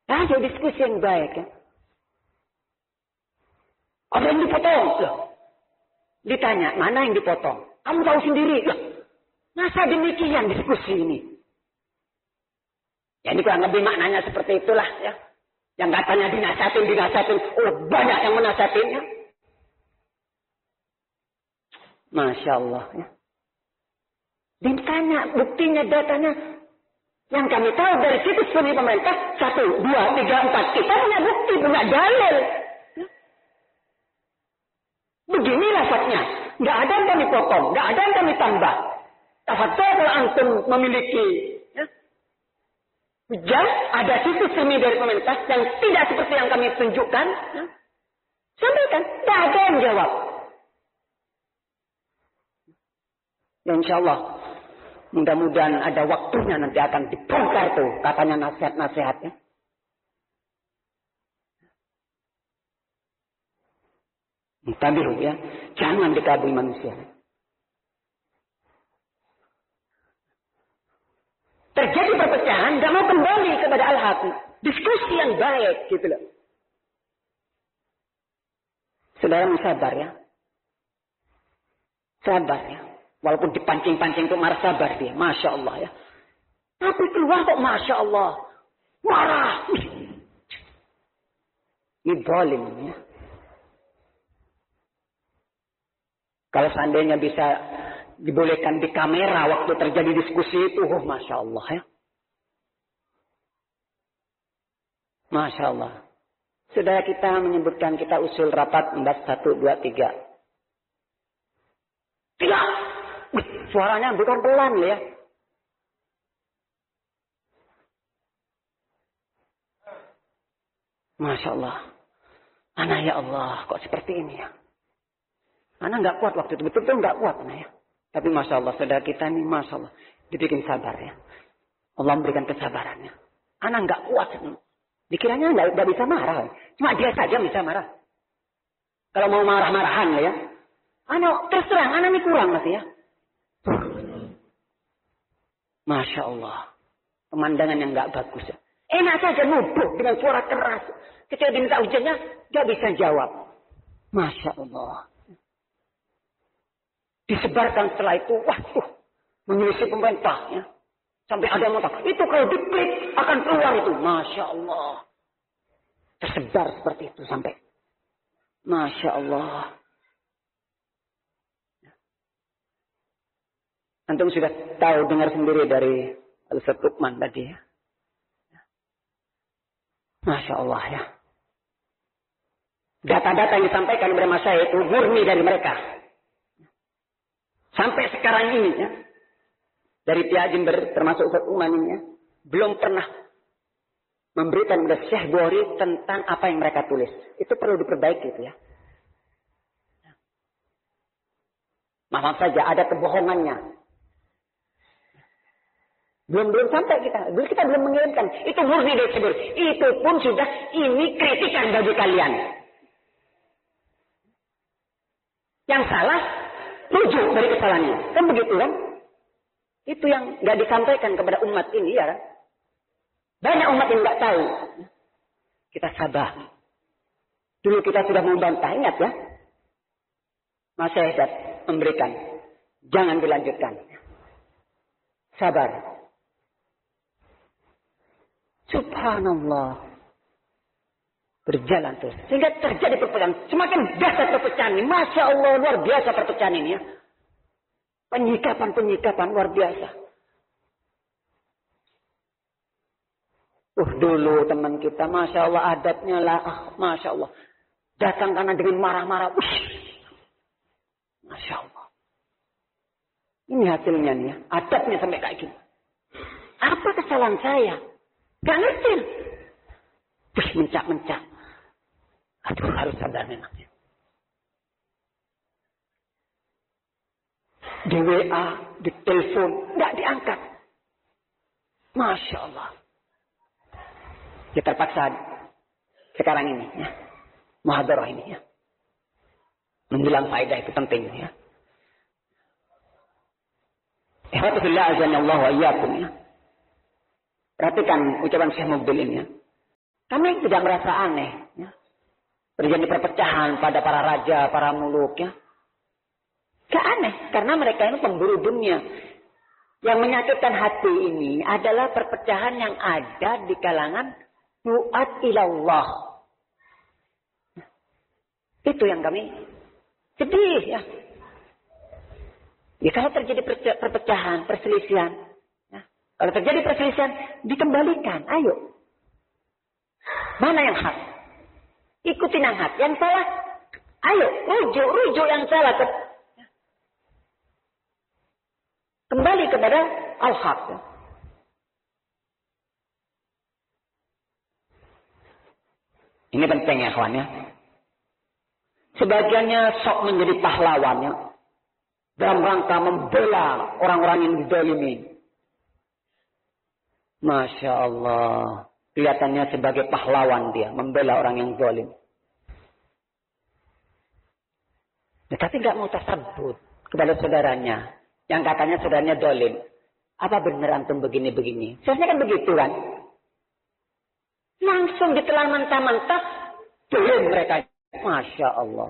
Ayo diskusi yang baik ya. Ada yang dipotong. Loh. Ditanya, mana yang dipotong? Kamu tahu sendiri. Loh. Masa demikian diskusi ini? Ya ini kurang lebih maknanya seperti itulah ya. Yang katanya dinasehatin. Oh banyak yang menasihatinnya. Masya Allah ya. Ditanya buktinya, datanya. Yang kami tahu dari situs resmi pemerintah 1, 2, 3, 4. Kita punya bukti, punya dalil. Begini lafadznya. Nggak ada yang kami potong, nggak ada yang kami tambah. Tafadhol kalau antum memiliki hujah, ada situs resmi dari pemerintah yang tidak seperti yang kami tunjukkan. Sampaikan, nggak ada yang jawab. Ya insya Allah. Mudah-mudahan ada waktunya nanti akan dibongkar tuh katanya nasihat-nasihatnya. Tabiru ya, jangan dikabui manusia. Terjadi perpecahan, nggak mau kembali kepada al-haq. Diskusi yang baik gitu loh. Saudara sabar ya. Sabar ya. Walaupun dipancing-pancing untuk marah, sabar dia. Masya Allah ya. Tapi keluar kok Masya Allah. Marah. Ini zalim ya. Kalau seandainya bisa dibolehkan di kamera waktu terjadi diskusi itu. Oh Masya Allah ya. Masya Allah. Saudara kita menyebutkan kita usul rapat membahas 1, 2, 3. Tidak. Suaranya bukan pelan ya. Masya Allah. Anak ya Allah, kok seperti ini ya. Anak nggak kuat waktu itu, betul-betul nggak kuat anak ya. Tapi Masya Allah, saudara kita ini Masya Allah. Dibikin sabar ya. Allah memberikan kesabarannya. Anak nggak kuat. Dikiranya nggak bisa marah. Cuma dia saja bisa marah. Kalau mau marah-marahan ya. Anak terserang, anak ini kurang masih ya. Masya Allah. Pemandangan yang nggak bagus. Enak saja nuduh dengan suara keras. Ketika diminta ujiannya, nggak bisa jawab. Masya Allah. Disebarkan setelah itu, waduh, menyelisih pemerintah. Ya. Sampai ada yang mengatakan, itu kalau diklik akan keluar itu. Masya Allah. Tersebar seperti itu sampai. Masya Allah. Antum sudah tahu, dengar sendiri dari Al-Ustaz Luqman tadi ya. Masya Allah ya. Data-data yang disampaikan oleh masyayikh itu murni dari mereka. Sampai sekarang ini ya. Dari pihak Jember termasuk Ustaz Luqman ini ya. Belum pernah memberikan kepada Syekh Bukhari tentang apa yang mereka tulis. Itu perlu diperbaiki itu ya. Maaf saja ada kebohongannya. Belum sampai kita. Dulu kita belum mengirimkan. Itu murni dari Syekh. Itu pun sudah ini kritikan bagi kalian. Yang salah, rujuk dari kesalahannya. Kan begitu kan? Itu yang nggak disampaikan kepada umat ini ya kan? Banyak umat yang nggak tahu. Kita sabar. Dulu kita sudah membantah, ingat ya? Masyarakat memberikan. Jangan dilanjutkan. Sabar. Subhanallah. Berjalan terus. Sehingga terjadi perpecahan. Semakin dahsyat perpecahan ini. Masya Allah, luar biasa perpecahan ini ya. Penyikapan luar biasa. Dulu teman kita, Masya Allah adatnya lah. Masya Allah. Datang karena dengan marah-marah. Masya Allah. Ini hasilnya nih ya. Adatnya sampai kayak gini. Apa kesalahan saya? Gak ngerti. Mencak-mencak. Aduh, harus sadar memangnya. Di WA, di telepon, nggak diangkat. Masya Allah. Ya terpaksa sekarang ini ya. Muhadarah ini ya. Menjelang faedah itu penting ya. Ihwatullah azanallahu wa iyyakum ya. Perhatikan ucapan Syekh Mubil ini ya. Kami tidak merasa aneh. Ya. Terjadi perpecahan pada para raja, para muluk. Ya. Gak aneh. Karena mereka ini pemburu dunia. Yang menyakitkan hati ini adalah perpecahan yang ada di kalangan duat ilallah. Itu yang kami sedih ya. Ya kalau terjadi perpecahan, perselisihan. Ya. Kalau terjadi perselisihan, dikembalikan. Ayo. Mana yang hak? Ikutin yang hak. Yang salah, ayo. Rujuk yang salah. Kembali kepada al-haq. Ini penting ya kawan ya. Sebagiannya sok menjadi pahlawannya. Dalam rangka membela orang-orang yang dizalimi. Masya Allah. Kelihatannya sebagai pahlawan dia. Membela orang yang zalim. Tetapi nggak mau tersebut kepada saudaranya. Yang katanya saudaranya zalim. Apa benar antum begini-begini? Seharusnya kan begitu kan? Langsung ditelan mentah-mentah. Zalim mereka. Masya Allah.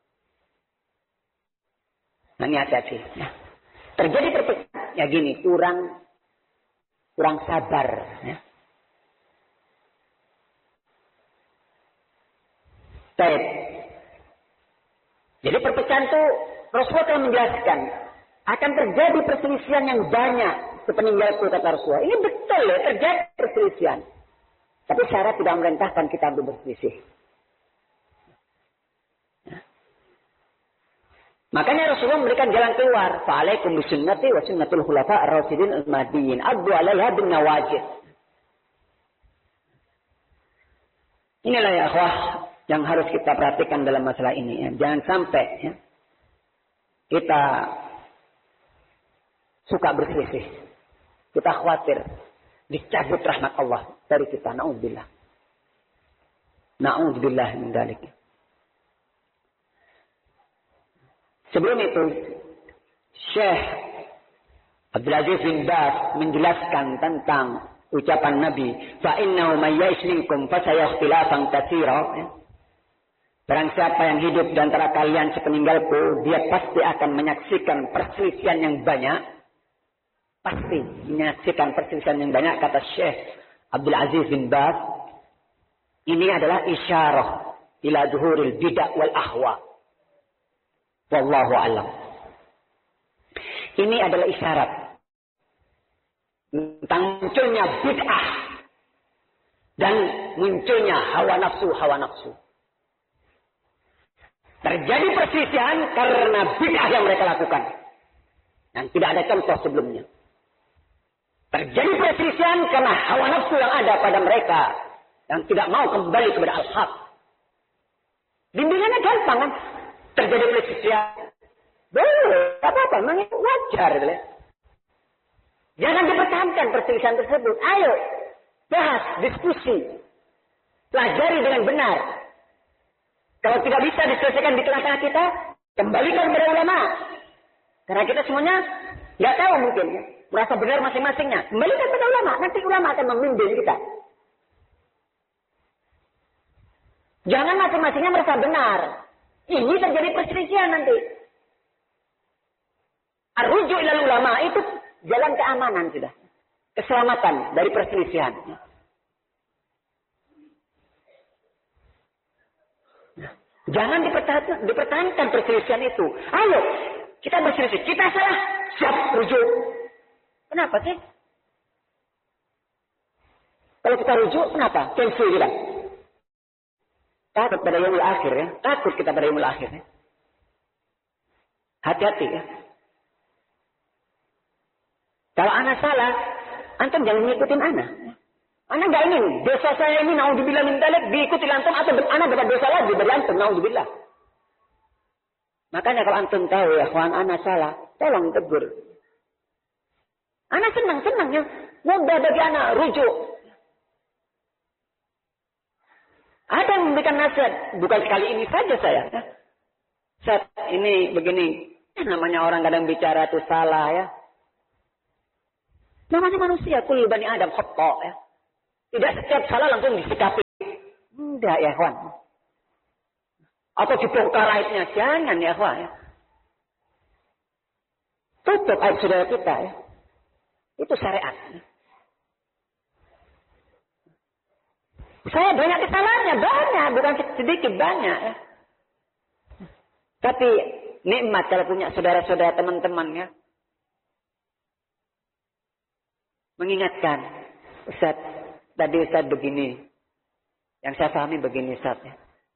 Nah ini hati-hati. Ya. Terjadi perpecahan. Ya gini, kurang sabar. Ya. Baik. Jadi perpecahan itu Rasulullah telah menjelaskan. Akan terjadi perselisihan yang banyak. Sepeninggalku kata Rasulullah. Ini betul ya, terjadi perselisihan. Tapi syarat tidak merintahkan kita untuk berselisih. Makanya Rasulullah memberikan jalan keluar. Fa'alaikum bisunnati wa sunnatul khulafa ar-rasyidin al-mahdiyyin. Addu 'alaiha bin nawajid. Inilah ya akhwah yang harus kita perhatikan dalam masalah ini. Ya. Jangan sampai ya, kita suka berselisih. Kita khawatir dicabut rahmat Allah dari kita. Na'udzubillah. Na'udzubillah min dzalik. Sebelum itu, Syekh Abdul Aziz bin Baz menjelaskan tentang ucapan Nabi, fa innahu may ya'ish minkum fa sayakhtilafan katsira. Barang siapa yang hidup di antara kalian sepeninggalku, dia pasti akan menyaksikan perselisihan yang banyak. Pasti menyaksikan perselisihan yang banyak, kata Syekh Abdul Aziz bin Baz. Ini adalah isyarah ila zuhuril bid'ah wal ahwa. Wallahu a'lam. Ini adalah isyarat tentang munculnya bid'ah dan munculnya hawa nafsu. Terjadi perselisihan karena bid'ah yang mereka lakukan. Dan tidak ada contoh sebelumnya. Terjadi perselisihan karena hawa nafsu yang ada pada mereka. Yang tidak mau kembali kepada al-haq. Bimbingannya gampang kan? Terjadi perselisihan. Boleh, apa-apa, memang itu wajar. Jangan dipertahankan perselisihan tersebut. Ayo, bahas, diskusi. Pelajari dengan benar. Kalau tidak bisa diselesaikan di tengah-tengah kita, kembalikan kepada ulama. Karena kita semuanya nggak tahu mungkin. Ya. Merasa benar masing-masingnya. Kembalikan kepada ulama. Nanti ulama akan membimbing kita. Jangan masing-masingnya merasa benar. Ini terjadi perselisihan nanti. Ar-ruju' ilal ulama itu jalan keamanan sudah. Keselamatan dari perselisihan. Jangan dipertahankan perselisihan itu. Ayo, kita berselisih. Kita salah. Siap, rujuk. Kenapa sih? Kalau kita rujuk, kenapa? Cancel kita. Takut pada yaumul akhir ya. Takut kita pada yaumul akhir ya. Hati-hati ya. Kalau anak salah, antum jangan ngikutin anak. Anak nggak ingin dosa saya ini naudzubillah min dzalik diikuti antum atau anak dapat dosa lagi dari antum naudzubillah. Makanya kalau antum tahu ya, kawan anak salah, tolong tegur. Anak senang ya. Mudah bagi anak rujuk. Ada yang memberikan nasihat, bukan sekali ini saja saya. Saat ini begini, namanya orang kadang bicara itu salah ya. Namanya manusia, kullu bani Adam khata' ya. Tidak setiap salah langsung disikapi. Tidak ya kawan. Atau dibongkar aibnya. Jangan ya kawan. Ya. Tutup aib saudara kita ya. Itu syariat. Saya banyak kesalahannya, banyak. Bukan sedikit, banyak ya. Tapi nikmat kalau punya saudara-saudara teman-teman ya. Mengingatkan. Ustaz, tadi Ustaz begini. Yang saya pahami begini Ustaz ya.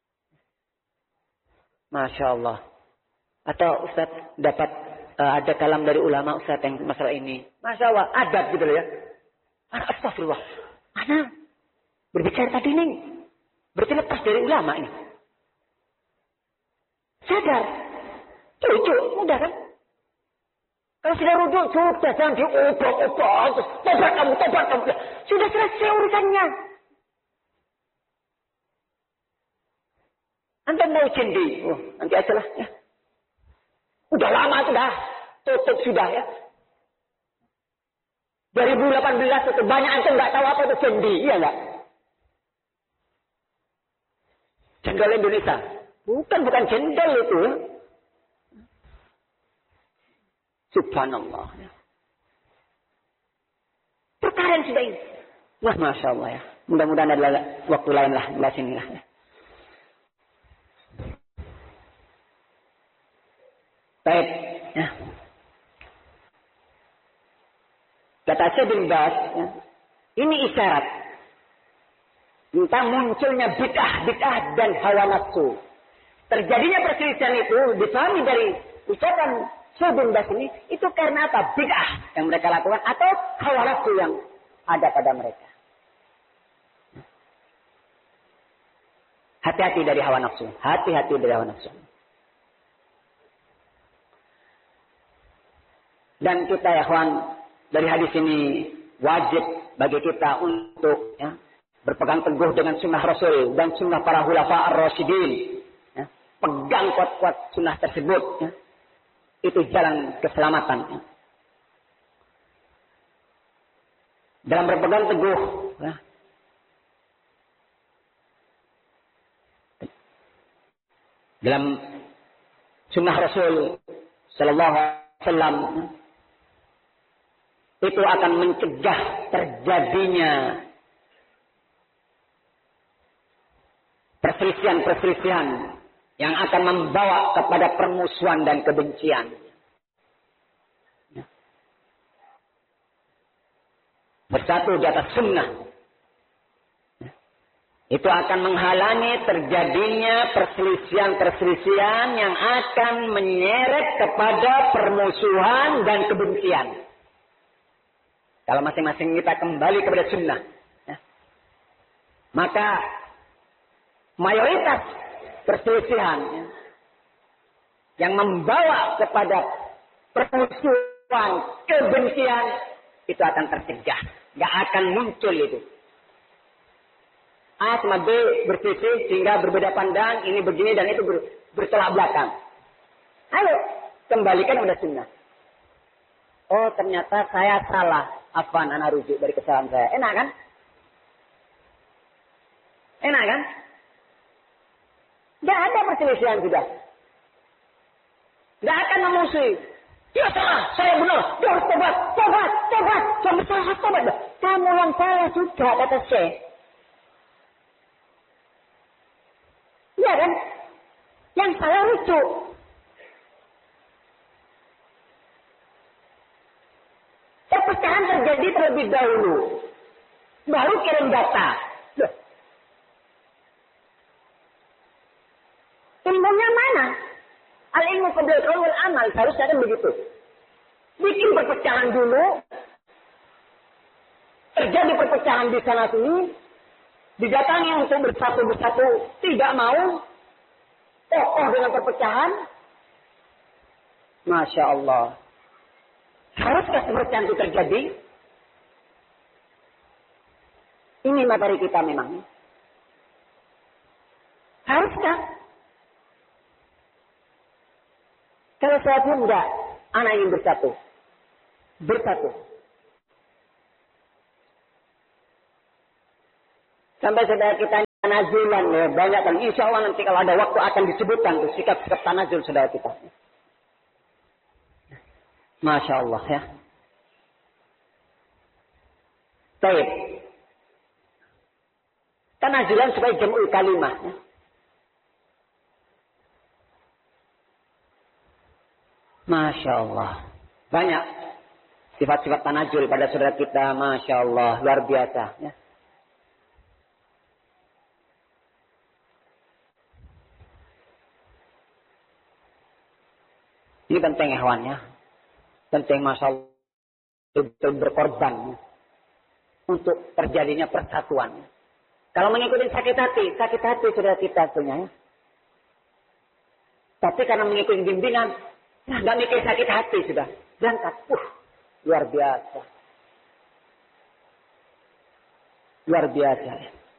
Masya Allah. Atau Ustaz dapat ada kalam dari ulama Ustaz yang masalah ini. Masya Allah. Adab gitu ya. Astagfirullah. Mana berbicara tadi nih. Berarti lepas dari ulama ini. Sadar. Cucu. Mudah kan? Kalau sudah rujuk. Sudah jangan diubah-ubah. Tobat kamu. Sudah selesai urusannya. Anda mau jendi. Oh, nanti aja lah. Ya. Udah lama sudah. Tutup sudah ya. 2018 tutup. Banyak antum nggak tahu apa itu jendi. Iya nggak? Jendol Indonesia. Bukan jendol itu. Subhanallah. Perkara yang sudah ini. Wah, Masya Allah ya. Mudah-mudahan ada waktu lain lah. Di sini lah ya. Baik. Ya. Kata Syekh bin Baz. Ya. Ini isyarat. Tentang munculnya bid'ah dan hawa nafsu. Terjadinya perselisihan itu dipahami dari ucapan Syekh bin Baz ini. Itu karena apa? Bid'ah yang mereka lakukan. Atau hawa nafsu yang ada pada mereka. Hati-hati dari hawa nafsu. Hati-hati dari hawa nafsu. Dan kita ya kawan, dari hadis ini wajib bagi kita untuk ya, berpegang teguh dengan sunnah Rasul dan sunnah para khulafa ar-rasyidin. Ya. Pegang kuat-kuat sunnah tersebut. Ya. Itu jalan keselamatan. Ya. Dalam berpegang teguh. Ya. Dalam sunnah Rasul Sallallahu Alaihi Wasallam. Itu akan mencegah terjadinya perselisihan-perselisihan yang akan membawa kepada permusuhan dan kebencian. Bersatu di atas sunnah. Itu akan menghalangi terjadinya perselisihan-perselisihan yang akan menyeret kepada permusuhan dan kebencian. Kalau masing-masing kita kembali kepada sunnah. Ya. Maka mayoritas perselisihan ya, yang membawa kepada permusuhan, kebencian, itu akan tercegah. Gak akan muncul itu. A sama B berselisih sehingga berbeda pandang, ini begini dan itu bertolak belakang. Ayo, kembalikan kepada sunnah. Oh, ternyata saya salah. Afwan, ana rujuk dari kesalahan saya. Enak kan? Enak kan? Tidak ada perselisihan sudah. Tidak akan memusuhi. Dia salah, saya benar. Dia harus tobat. Jangan salah, tobat. Kamu yang salah sudah, kata Syekh. Iya kan? Yang salah rujuk. Perpecahan terjadi terlebih dahulu. Baru kirim data. Loh. Ilmunya mana? Al-ilmu qabla al amal. Harusnya kan begitu. Bikin perpecahan dulu. Terjadi perpecahan di sana sini. Didatangi untuk bersatu-bersatu. Tidak mau. Kokoh dengan perpecahan. Masya Allah. Haruskah perpecahan itu terjadi? Ini materi kita memang. Haruskah? Kalau saya pun enggak, anak ingin bersatu. Bersatu. Sampai saudara kita tanazulan ya, banyak kan. Insya Allah nanti kalau ada waktu akan disebutkan tuh sikap-sikap tanazul saudara kita. Masya Allah ya. Baik. Tanazulan supaya jam'ul kalimah. Ya. Masya Allah. Banyak sifat-sifat tanazul pada saudara kita. Masya Allah. Luar biasa. Ya. Ini penting ya kawan ya. Penting Masya Allah. Betul berkorban. Ya. Untuk terjadinya persatuan. Kalau mengikuti sakit hati saudara kita punya. Ya. Tapi karena mengikuti bimbingan, nggak mikir sakit hati sudah. Berangkat. Luar biasa. Luar biasa.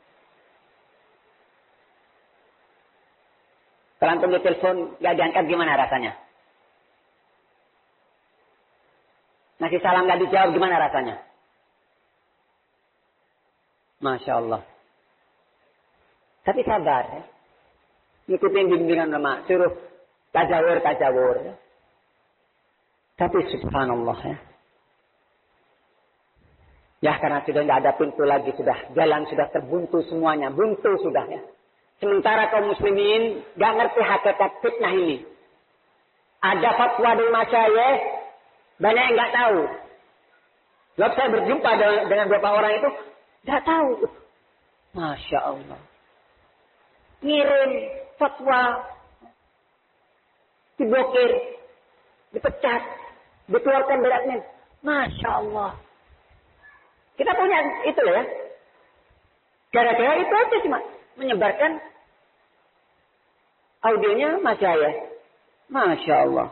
Kalau antum di telepon nggak diangkat gimana rasanya? Ngasih salam nggak dijawab gimana rasanya? Masya Allah. Tapi sabar ya. Ngikutin bimbingan ulama, suruh tajawur. Ya. Tapi subhanallah ya. Ya karena sudah tidak ada pintu lagi, sudah jalan sudah terbuntu semuanya, buntu sudah ya. Sementara kaum muslimin gak ngerti hakikat fitnah ini. Ada fatwa dari masyayikh, banyak yang gak tahu. Sebab saya berjumpa dengan beberapa orang itu, gak tahu. Masya Allah. Ngirim fatwa, diblokir, dipecat, dikeluarkan dari admin. Masya Allah. Kita punya itu ya. Gara-gara itu aja cuma menyebarkan audionya masyayikh. Masya Allah.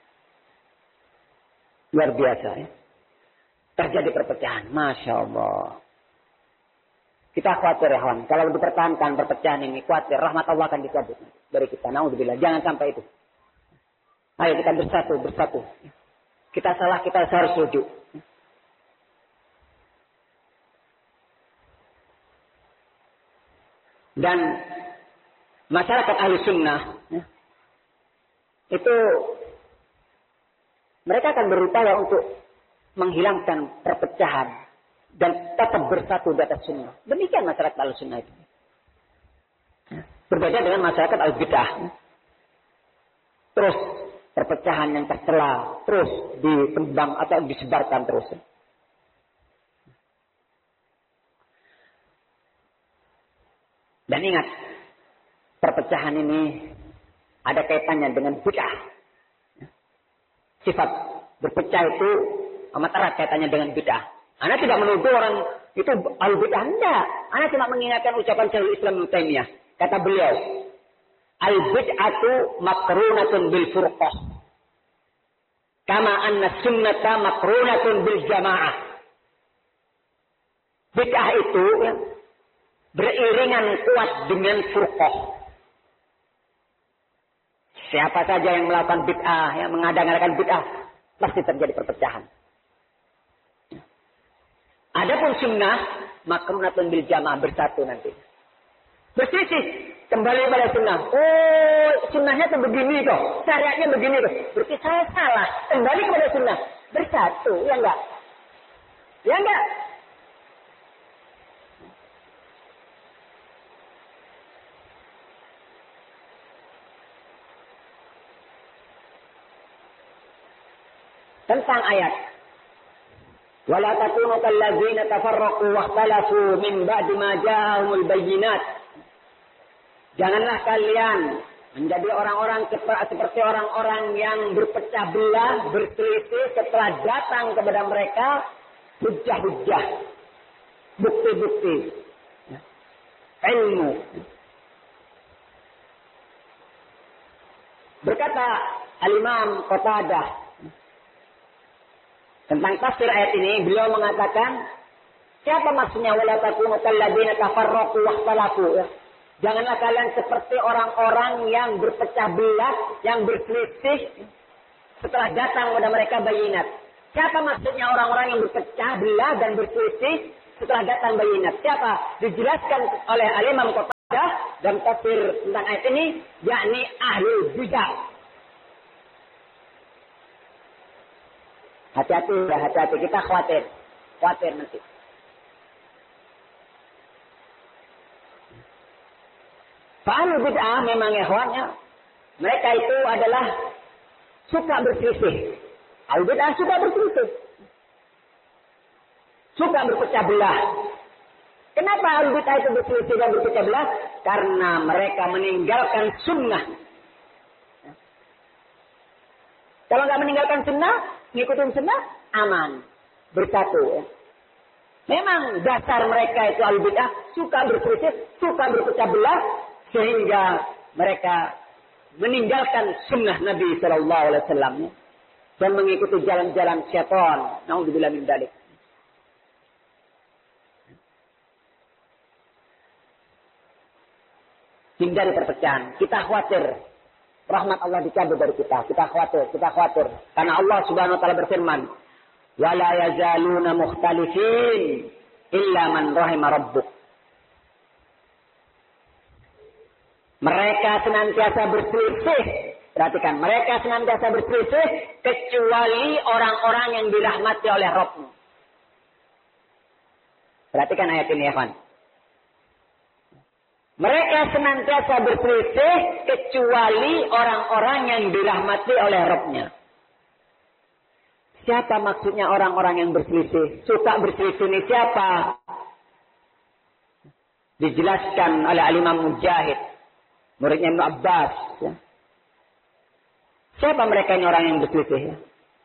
Luar biasa ya. Terjadi perpecahan. Masya Allah. Kita khawatir ya kawan. Kalau dipertahankan perpecahan ini, khawatir rahmat Allah akan dicabut dari kita. Naudzubillah. Jangan sampai itu. Ayo kita bersatu. Kita salah, kita harus rujuk. Dan masyarakat ahli sunnah itu mereka akan berupaya untuk menghilangkan perpecahan dan tetap bersatu di atas sunnah. Demikian masyarakat ahli sunnah itu. Berbeda dengan masyarakat al-bid'ah. Terus perpecahan yang tercela terus ditembang atau disebarkan terus. Dan ingat, perpecahan ini ada kaitannya dengan bid'ah. Sifat berpecah itu amat erat kaitannya dengan bid'ah. Ana tidak menuduh orang itu al-bid'ah, enggak. Ana cuma mengingatkan ucapan Syekhul Islam Ibnu Taimiyah. Kata beliau, al-bid'atu makrunatun bil furqah. Kama anna sunnata makrunatun bil jamaah. Bid'ah itu ya, beriringan kuat dengan furqah. Siapa saja yang melakukan bid'ah, yang mengada-ngadakan bid'ah, pasti terjadi perpecahan. Adapun sunnah, makrunatun bil jamaah, bersatu nanti. Bersisih, kembali pada sunnah. Oh, sunnahnya itu begini kok, syariatnya begini kok. Berarti saya salah, kembali kepada sunnah. Bersatu, ya enggak? Ya enggak? Tentang ayat wala takunu kallazina tafarraqu wakhtalafu min ba'di ma ja'ahumul bayyinat. Janganlah kalian menjadi orang-orang seperti orang-orang yang berpecah belah, berselisih setelah datang kepada mereka hujjah-hujjah, bukti-bukti, ilmu. Berkata Al-Imam Qatadah tentang tafsir ayat ini, beliau mengatakan, siapa maksudnya wala takunu kalladzina tafarraqu wakhtalafu? Janganlah kalian seperti orang-orang yang berpecah belah, yang berselisih setelah datang kepada mereka bayinat. Siapa maksudnya orang-orang yang berpecah belah dan berselisih setelah datang bayinat? Siapa? Dijelaskan oleh Al-Imam Qatadah dan tafsir tentang ayat ini, yakni ahlul bidah. Hati-hati, kita khawatir nanti. Ahlul bid'ah memang ikhwannya, mereka itu adalah suka berselisih. Ahlul bid'ah suka berselisih. Suka berpecah belah. Kenapa ahlul bid'ah itu berselisih dan berpecah belah? Karena mereka meninggalkan sunnah. Kalau nggak meninggalkan sunnah, ngikutin sunnah, aman. Bersatu. Ya. Memang dasar mereka itu ahlul bid'ah suka berselisih, suka berpecah belah, sehingga mereka meninggalkan sunnah Nabi Sallallahu Alaihi Wasallam dan mengikuti jalan-jalan syaitan. Naudzubillah min dzalik. Hindari perpecahan. Kita khawatir rahmat Allah dicabut dari kita. Kita khawatir. Karena Allah Subhanahu wa taala berfirman, "Wa la yazaluna mukhtalifin illa man rahima rabbuk." Mereka senantiasa berselisih. Perhatikan, mereka senantiasa berselisih kecuali orang-orang yang dirahmati oleh Rabb-Mu. Perhatikan ayat ini ya, kawan. Mereka senantiasa berselisih kecuali orang-orang yang dirahmati oleh Rabb-Nya. Siapa maksudnya orang-orang yang berselisih? Suka berselisih ini siapa? Dijelaskan oleh Al-Imam Mujahid, muridnya Ibnu Abbas. Ya. Siapa mereka ini orang yang berselisih? Ya?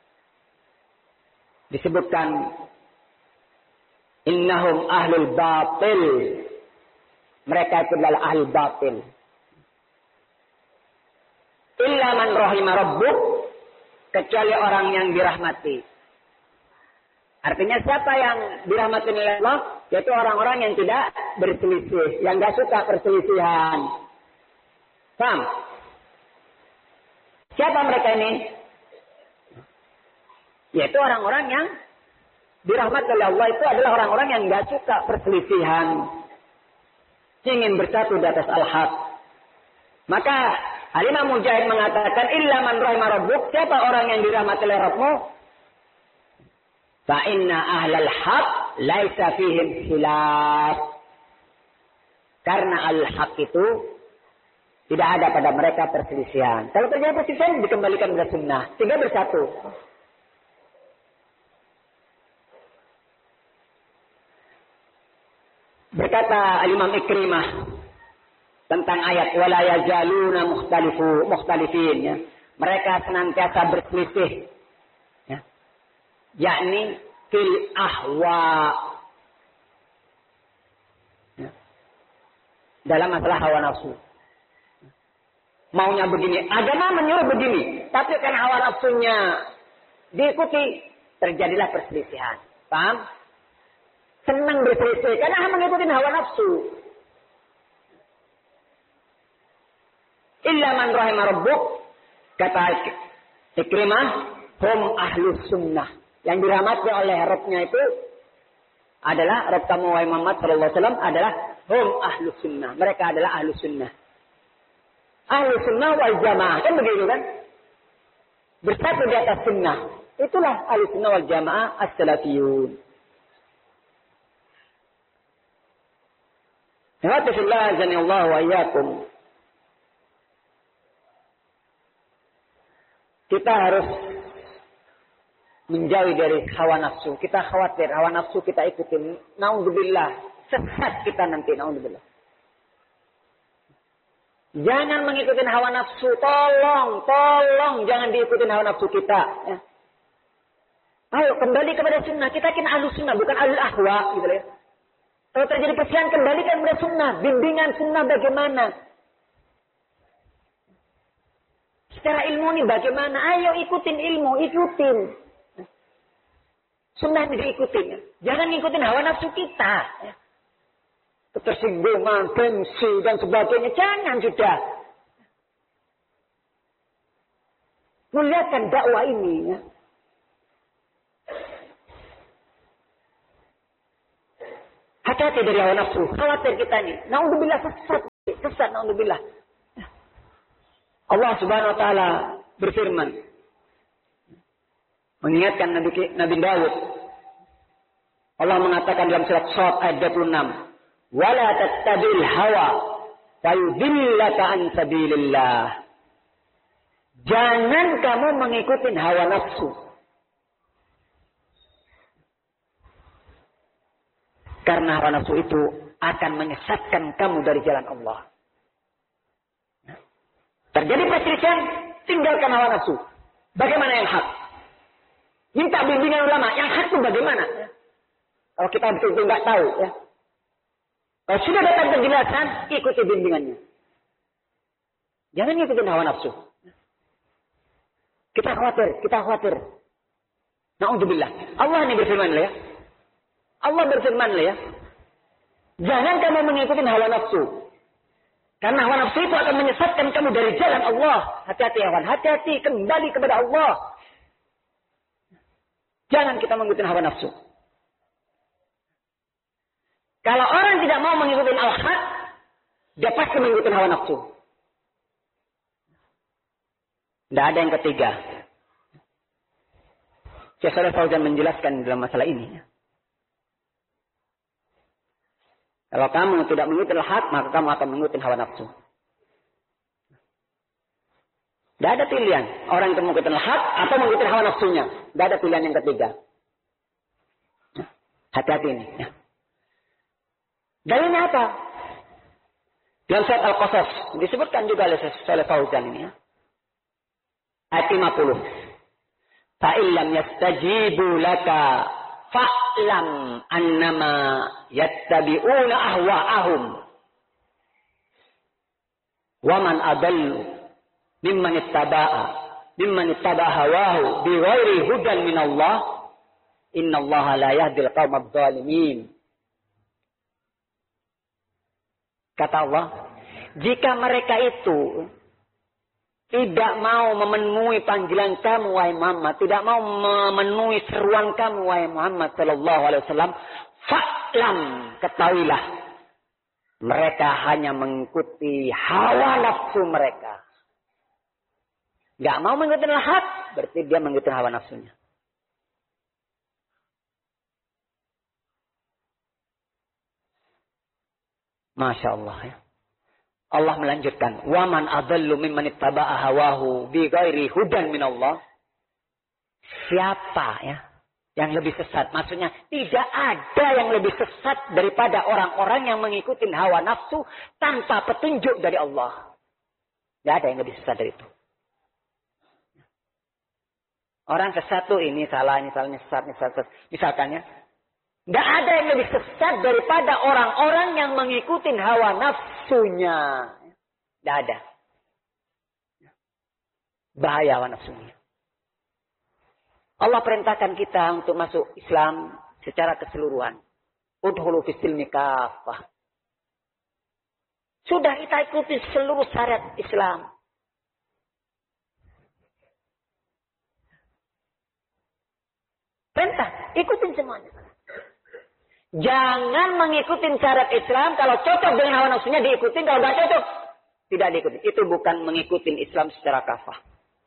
Disebutkan, innahum ahlul batil. Mereka itu adalah ahli batil. Illa man rahima rabbuk, kecuali orang yang dirahmati. Artinya siapa yang dirahmati oleh Allah? Yaitu orang-orang yang tidak berselisih, yang tidak suka perselisihan. Paham? Siapa mereka ini? Yaitu orang-orang yang dirahmati oleh Allah itu adalah orang-orang yang tidak suka perselisihan. Ingin bersatu di atas al-haq. Maka Al-Imam Mujahid mengatakan, illa man rahima rabbuk, siapa orang yang dirahmati oleh Rabbmu? Fa inna ahlal haq laisa fihim khilaf. Karena al-haq itu tidak ada pada mereka perselisihan. Kalau terjadi perselisihan, dikembalikan kepada sunnah, sehingga bersatu. Berkata Al-Imam Ikrimah tentang ayat wala yazaluna mukhtalifin, ya. Mereka senantiasa berselisih, ya. Yakni fil ahwa, ya. Dalam masalah hawa nafsu. Maunya begini, agama menyuruh begini, tapi karena hawa nafsunya diikuti, terjadilah perselisihan. Paham? Senang berselisih karena mengikuti hawa nafsu. Illa man rahima rabbuk, kata Ikrimah, hum ahlus sunnah. Yang dirahmati oleh Rabb-Nya itu adalah Rabb kamu wahai Muhammad sallallahu alaihi wasallam adalah hum ahlus sunnah. Mereka adalah ahlus sunnah. Ahlus sunnah wal jamaah, kan begitu kan? Bersatu di atas sunnah. Itulah ahlus sunnah wal jamaah as-salafiyun. Alhamdulillah azanillahu wa iyyakum. Kita harus menjauhi dari hawa nafsu. Kita khawatir hawa nafsu kita ikutin. Naudzubillah, sesat kita nanti, naudzubillah. Jangan mengikuti hawa nafsu. Tolong jangan diikutin hawa nafsu kita. Ya. Ayo kembali kepada sunnah. Kita kena ahlus sunnah, bukan ahlul ahwa, gitu ya. Kalau terjadi perselisihan, kembalikan kepada sunnah. Bimbingan sunnah bagaimana? Secara ilmu ini bagaimana? Ayo ikutin ilmu, ikutin. Sunnah ini diikutin. Ya. Jangan ngikutin hawa nafsu kita. Ya. Ketersinggungan, gengsi, dan sebagainya. Jangan sudah. Muliakan dakwah ini. Ya. Hati-hati dari hawa nafsu. Khawatir kita nih. Naudzubillah sesat. sesat, naudzubillah. Allah Subhanahu wa taala berfirman mengingatkan Nabi Daud. Allah mengatakan dalam surat Shad ayat 26, "Wala tattabi'il hawa fayudillaka an sabilillah." Jangan kamu mengikuti hawa nafsu. Karena hawa nafsu itu akan menyesatkan kamu dari jalan Allah. Terjadi perselisihan, tinggalkan hawa nafsu. Bagaimana yang hak? Minta bimbingan ulama. Yang hak itu bagaimana? Kalau kita betul-betul nggak tahu, ya. Kalau sudah datang penjelasan, ikuti bimbingannya. Jangan ikutin hawa nafsu. Kita khawatir. Na'udzubillah. Allah ini berfirman ya. Allah berfirman ya. Jangan kamu mengikuti hawa nafsu. Karena hawa nafsu itu akan menyesatkan kamu dari jalan Allah. Hati-hati ya kawan. Hati-hati, kembali kepada Allah. Jangan kita mengikuti hawa nafsu. Kalau orang tidak mau mengikuti al-haq, dia pasti mengikuti hawa nafsu. Tidak ada yang ketiga. Syekh Shalih Fauzan menjelaskan dalam masalah ini. Kalau kamu tidak mengikuti al-haq, maka kamu akan mengikuti hawa nafsu. Tidak ada pilihan. Orang itu mengikuti al-haq atau mengikuti hawa nafsunya. Tidak ada pilihan yang ketiga. Hati-hati ini. Dalilnya apa? Dalam surat Al-Qasas disebutkan juga oleh Syekh Shalih Fauzan ini. Ayat 50. Fa'illam yastajibu laka fa'lam annama yattabi'una ahwa'ahum. Wa man adallu mimman ittaba'a hawahu bighairi hudan min Allah. Innallaha la yahdil qaumadh dhalimin. Kata Allah, jika mereka itu tidak mau memenuhi panggilan kamu, wahai Muhammad, tidak mau memenuhi seruan kamu, wahai Muhammad sallallahu alaihi wasallam, fa'lam, ketahuilah, mereka hanya mengikuti hawa nafsu mereka. Enggak mau mengikuti al-haq, berarti dia mengikuti hawa nafsunya. Masya Allah ya. Allah melanjutkan, "Waman adallu mimman ittaba'a hawahu bighairi hudan min Allah." Siapa ya yang lebih sesat? Maksudnya tidak ada yang lebih sesat daripada orang-orang yang mengikuti hawa nafsu tanpa petunjuk dari Allah. Tidak ada yang lebih sesat dari itu. Orang sesat tuh ini salah, ini sesat. Misalkan ya. Tidak ada yang lebih sesat daripada orang-orang yang mengikuti hawa nafsunya. Tidak ada. Bahaya hawa nafsunya. Allah perintahkan kita untuk masuk Islam secara keseluruhan. Udhulu fis-silmi kaffah. Sudah kita ikuti seluruh syariat Islam. Perintah, ikutin semuanya. Jangan mengikuti syariat Islam. Kalau cocok dengan hawa nafsunya diikuti. Kalau tidak cocok, tidak diikuti. Itu bukan mengikuti Islam secara kafah.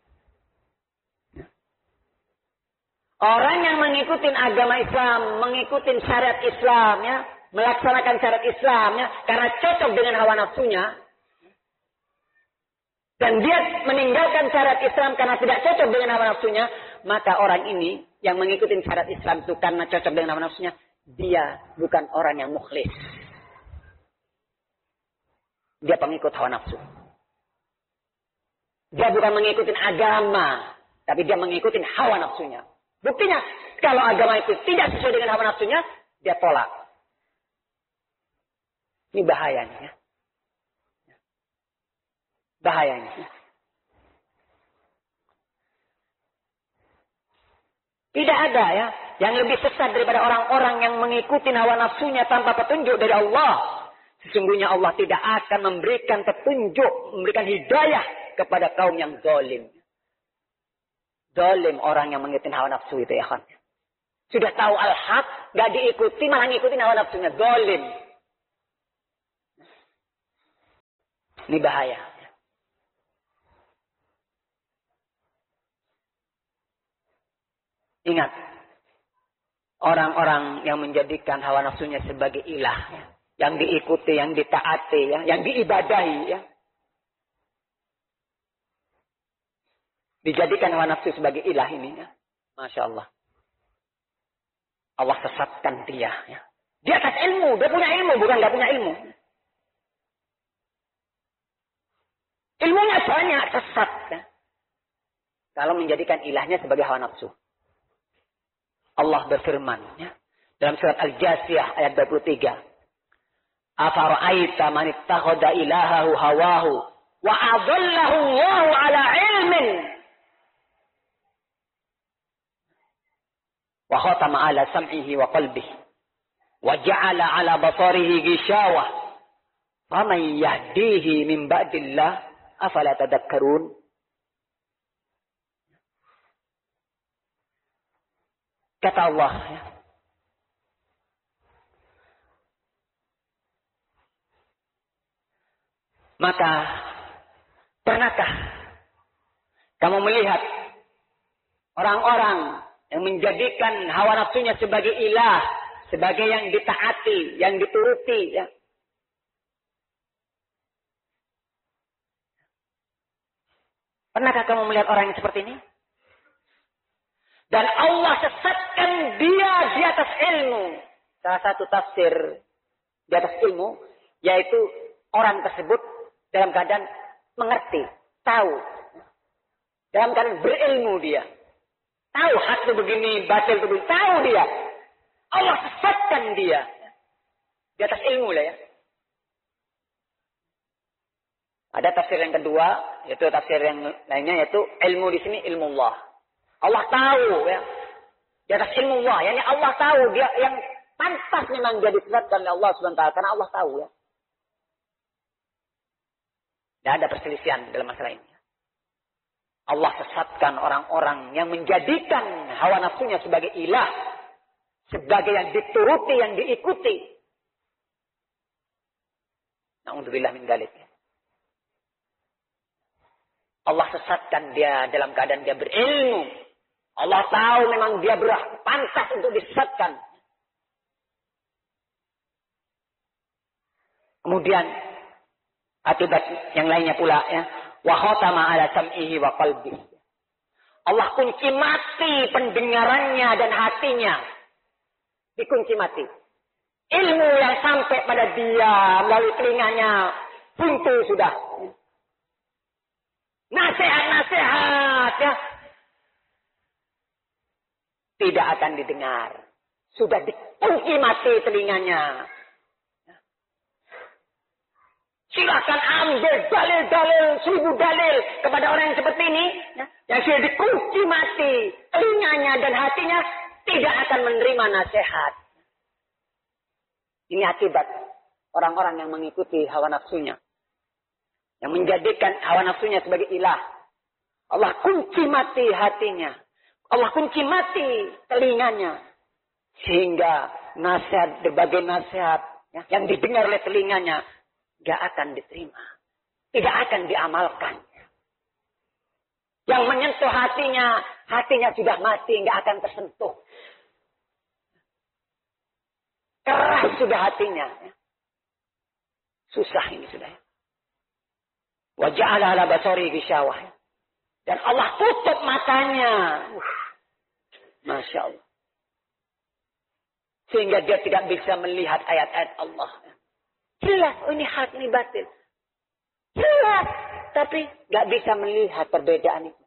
Orang yang mengikuti agama Islam, mengikuti syariat Islam, ya, melaksanakan syariat Islam, ya, karena cocok dengan hawa nafsunya, dan dia meninggalkan syariat Islam karena tidak cocok dengan hawa nafsunya, maka orang ini yang mengikuti syariat Islam itu karena cocok dengan hawa nafsunya, dia bukan orang yang mukhlis. Dia pengikut hawa nafsu. Dia bukan mengikuti agama, tapi dia mengikuti hawa nafsunya. Buktinya, kalau agama itu tidak sesuai dengan hawa nafsunya, dia tolak. Ini bahayanya. Bahayanya. Tidak ada ya yang lebih sesat daripada orang-orang yang mengikuti hawa nafsunya tanpa petunjuk dari Allah. Sesungguhnya Allah tidak akan memberikan petunjuk, memberikan hidayah kepada kaum yang zalim. Zalim orang yang mengikuti hawa nafsu itu ya kan. Sudah tahu al-haq, gak diikuti, malah ngikutin hawa nafsunya. Zalim. Ini bahaya. Ingat, orang-orang yang menjadikan hawa nafsunya sebagai ilah, ya, yang diikuti, yang ditaati, ya, yang diibadahi, ya. Dijadikan hawa nafsu sebagai ilah ini, ya. Masya Allah. Allah sesatkan dia. Ya. Dia atas ilmu, dia punya ilmu, bukan nggak punya ilmu. Ilmunya banyak, sesat. Ya. Kalau menjadikan ilahnya sebagai hawa nafsu. Allah berfirman, ya, dalam surat Al-Jasiyah ayat 23. Afara'aita man ittakhadha ilahahu hawahu wa adallahu Allahu ala ilmin wa khatama ala sam'ihi wa qalbihi wa ja'ala ala basarihi ghishawah faman yahdihi min ba'dillah afala tadhakkarun. Kata Allah, ya, maka pernahkah kamu melihat orang-orang yang menjadikan hawa nafsunya sebagai ilah, sebagai yang ditaati, yang dituruti, ya? Pernahkah kamu melihat orang yang seperti ini? Dan Allah sesatkan dia di atas ilmu. Salah satu tafsir di atas ilmu, yaitu orang tersebut dalam keadaan mengerti, tahu. Dalam keadaan berilmu dia. Tahu hak itu begini, batil itu begini. Tahu dia. Allah sesatkan dia. Di atas ilmu lah ya. Ada tafsir yang kedua, yaitu tafsir yang lainnya, yaitu ilmu di sini ilmu Allah. Allah tahu ya. Di atas ilmu Allah. Yani Allah tahu dia yang pantas memang dia disesatkan oleh Allah SWT. Karena Allah tahu ya. Tidak ada perselisihan dalam masalah ini. Allah sesatkan orang-orang yang menjadikan hawa nafsunya sebagai ilah. Sebagai yang dituruti, yang diikuti. Na'udzubillah min dzalik. Allah sesatkan dia dalam keadaan dia berilmu. Allah tahu memang dia pantas untuk disesatkan. Kemudian akibat yang lainnya pula ya, wa khatama ala sam'ihi wa qalbihi. Allah kunci mati pendengarannya dan hatinya. Dikunci mati. Ilmu yang sampai pada dia melalui telinganya buntu sudah. Nasihat-nasihat ya. Tidak akan didengar. Sudah dikunci mati telinganya. Silakan ambil dalil-dalil, 1000 dalil kepada orang yang seperti ini. Yang sudah dikunci mati telinganya dan hatinya. Tidak akan menerima nasihat. Ini akibat orang-orang yang mengikuti hawa nafsunya. Yang menjadikan hawa nafsunya sebagai ilah. Allah kunci mati hatinya. Allah kunci mati telinganya. Sehingga nasihat, berbagai nasihat ya, yang didengar oleh telinganya. Gak akan diterima. Tidak akan diamalkan. Yang menyentuh hatinya. Hatinya sudah mati. Gak akan tersentuh. Keras sudah hatinya. Susah ini sudah. Wa ja'ala ala basari ghishawah. Dan Allah tutup matanya. Masya Allah. Sehingga dia tidak bisa melihat ayat-ayat Allah. Jelas, oh ini hak, ini batil. Jelas. Tapi gak bisa melihat perbedaan itu.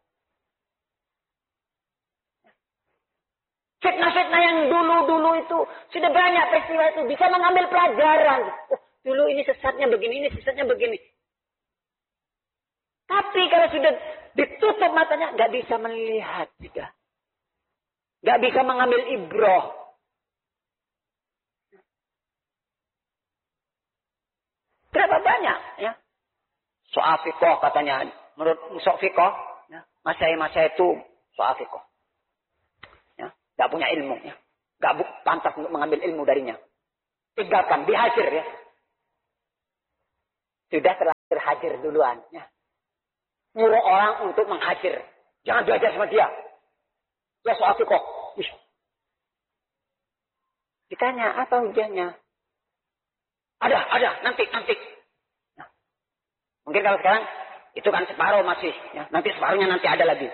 Fitnah-fitnah yang dulu-dulu itu. Sudah banyak peristiwa itu. Bisa mengambil pelajaran. Oh, dulu ini sesatnya begini, ini sesatnya begini. Tapi kalau sudah ditutup matanya, gak bisa melihat juga. Gak bisa mengambil ibrah. Berapa banyak ya? Soal fiqh katanya. Menurut sok fiqh, ya, masyai-masyai itu soal fiqh. Ya, gak punya ilmu. Ya. Gak pantas untuk mengambil ilmu darinya. Tinggalkan, dihajar ya. Sudah terlanjur hajar duluan. Ya. Nyuruh orang untuk menghajar. Jangan belajar sama dia. Ya soal kok. Ditanya, apa hujahnya? Ada, nanti. Nah, mungkin kalau sekarang, itu kan separuh masih. Ya. Nanti separuhnya nanti ada lagi.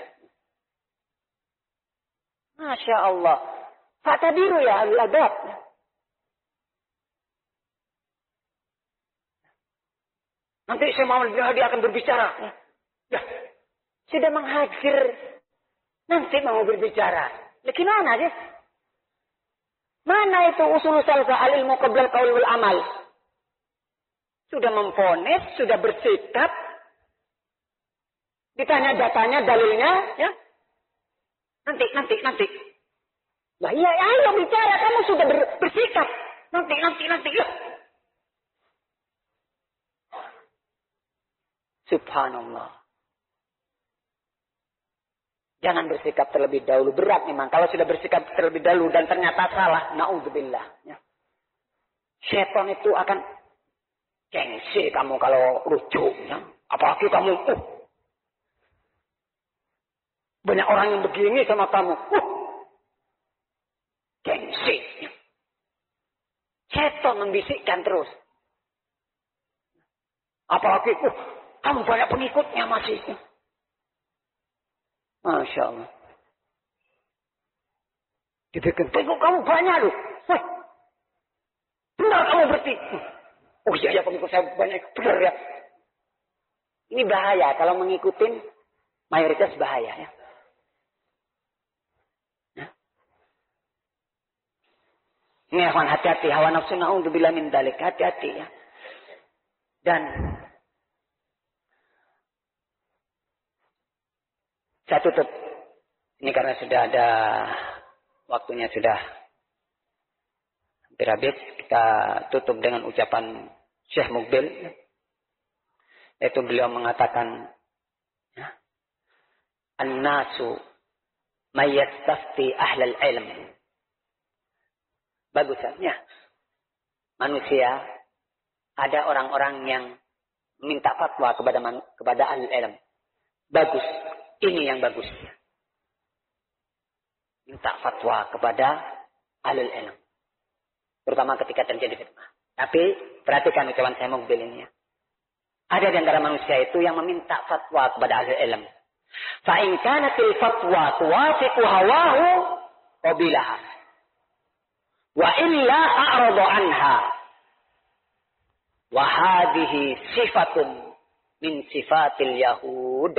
Masya Allah. Fa'tabiru ya al-adab. Nanti saya mau dia akan berbicara. Ya. Sudah menghajar. Nanti mau berbicara. Gimana sih? Mana itu usul salsa al-ilmu qabla al-qaul wal amal? Sudah memvonis, sudah bersikap. Ditanya datanya, dalilnya, ya. Nanti. Lah iya, ayo bicara, kamu sudah bersikap. Nanti. Ya. Subhanallah. Jangan bersikap terlebih dahulu. Berat memang. Kalau sudah bersikap terlebih dahulu dan ternyata salah. Na'udzubillah. Ya. Syaitan itu akan gengsi kamu kalau rujuk. Ya. Apalagi kamu. Banyak orang yang begini sama kamu. Gengsi. Ya. Syaitan membisikkan terus. Apalagi. Kamu banyak pengikutnya masih. Masya Allah. Dibikin pengikut kamu banyak loh. Wah. Benar kamu berarti. Oh iya pengikut saya banyak. Benar ya. Ini bahaya. Kalau mengikutin mayoritas bahaya ya. Ini akan hati-hati. Hawa nafsu na'udzubillah min dalik. Hati-hati ya. Dan saya tutup. Ini karena sudah ada waktunya sudah hampir habis. Kita tutup dengan ucapan Syekh Mukbil. Yaitu beliau mengatakan. Ya, An-nasu mayyastafti ahlal ilm. Bagusnya. Manusia. Ada orang-orang yang minta fatwa kepada ahli ilm. Bagus. Ini yang bagus. Minta fatwa kepada ahlul ilm. Terutama ketika terjadi fitnah. Tapi perhatikan ucapan saya Mukbil ini ya. Ada di antara manusia itu yang meminta fatwa kepada ahlul ilm. Fa in kanatil fatwa tuwafiqu hawahu qabilaha. Wa illa a'rada anha. Wa hadhihi sifatun min sifatil yahud.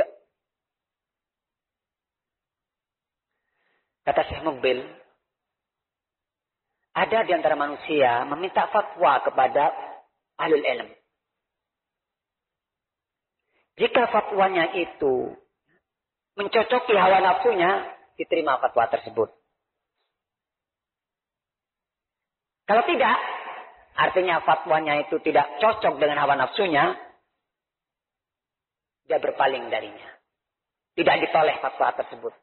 Kata Syekh Mukbil, ada di antara manusia meminta fatwa kepada ahlul ilm. Jika fatwanya itu mencocoki hawa nafsunya, diterima fatwa tersebut. Kalau tidak, artinya fatwanya itu tidak cocok dengan hawa nafsunya, dia berpaling darinya. Tidak ditoleh fatwa tersebut.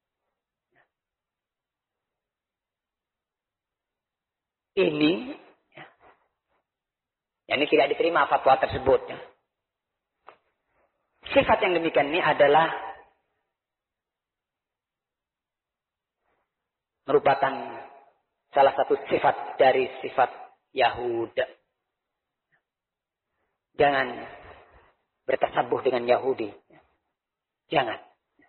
Ini tidak diterima fatwa tersebut. Ya. Sifat yang demikian ini adalah merupakan salah satu sifat dari sifat Yahud. Jangan bertasabuh dengan Yahudi. Jangan.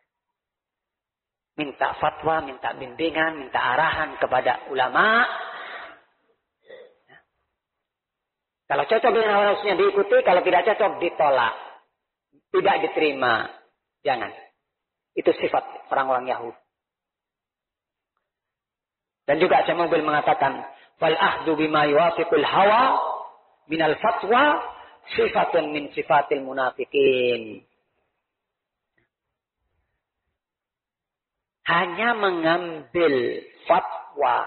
Minta fatwa, minta bimbingan, minta arahan kepada ulama. Kalau cocok dengan hawa nafsunya diikuti, kalau tidak cocok ditolak. Tidak diterima. Jangan. Itu sifat orang-orang Yahudi. Dan juga Syekh Mukbil mengatakan, "Fal ahdu bima yuwafiqul hawa minal fatwa sifatun min sifatil munafiqin." Hanya mengambil fatwa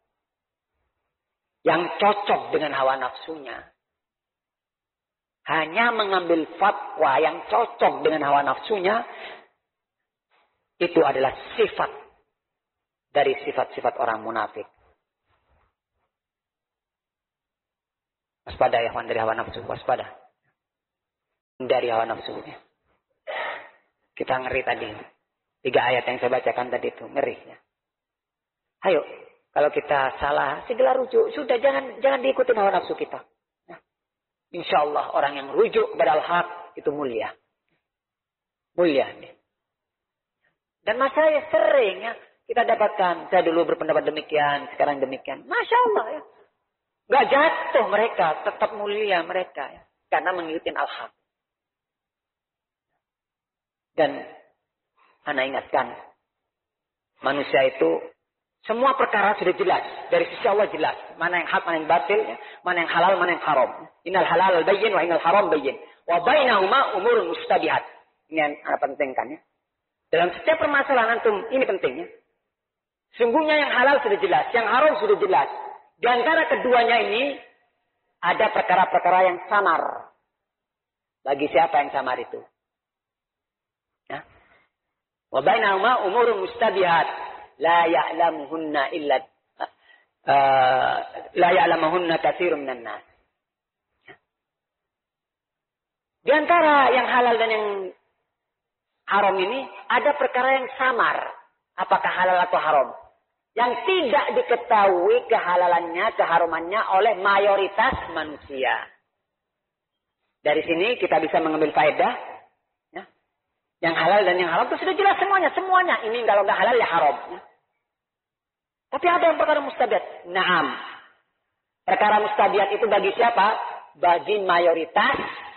yang cocok dengan hawa nafsunya. Hanya mengambil fatwa yang cocok dengan hawa nafsunya. Itu adalah sifat dari sifat-sifat orang munafik. Waspada ya dari hawa nafsu. Waspada. dari hawa nafsunya. Kita ngeri tadi. 3 ayat yang saya bacakan tadi itu ngeri ya. Ayo, kalau kita salah, segera rujuk. Sudah jangan diikuti hawa nafsu kita. Ya. Insya Allah orang yang rujuk kepada al-haq itu mulia. Mulia. Dan masalahnya sering ya. Kita dapatkan, saya dulu berpendapat demikian, sekarang demikian. Masya Allah ya. Gak jatuh mereka, tetap mulia mereka ya. Karena mengikuti al-haq. Dan Anda ingatkan, manusia itu semua perkara sudah jelas. Dari sisi Allah jelas. Mana yang hak, mana yang batil, ya. Mana yang halal, mana yang haram. Innal halal bayyin wa innal haram bayyin. Wa bainahuma umurun mustabihat. Ini yang Anda pentingkan ya. Dalam setiap permasalahan antum, ini pentingnya. Sungguhnya yang halal sudah jelas, yang haram sudah jelas. Di antara keduanya ini, ada perkara-perkara yang samar. Bagi siapa yang samar itu? Ya. Wa bainahuma umurun mustabihat. La ya'lamuhunna illa la ya'lamuhunna katsirun minan nas. Di antara yang halal dan yang haram ini ada perkara yang samar. Apakah halal atau haram? Yang tidak diketahui kehalalannya, keharumannya oleh mayoritas manusia. Dari sini kita bisa mengambil faedah. Ya. Yang halal dan yang haram itu sudah jelas semuanya. Semuanya. Ini kalau nggak halal ya haram. Ya. Tapi ada yang perkara mustabiat. Naam. Perkara mustabiat itu bagi siapa? Bagi mayoritas